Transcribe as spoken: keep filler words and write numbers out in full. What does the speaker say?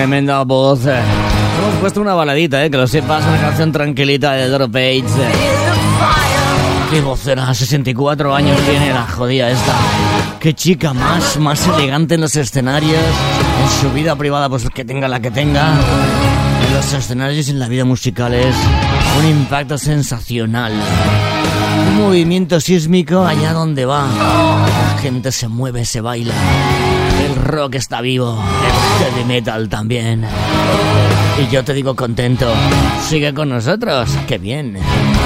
tremenda voz. Hemos puesto una baladita, eh, que lo sepas, una canción tranquilita de Doro Page. Qué vocera, sesenta y cuatro años tiene la jodida esta. Qué chica más, más elegante en los escenarios, en su vida privada, pues que tenga la que tenga. En los escenarios y en la vida musical es un impacto sensacional. Un movimiento sísmico allá donde va. La gente se mueve, se baila. El rock está vivo, el heavy metal también. Y yo te digo contento, sigue con nosotros, qué bien.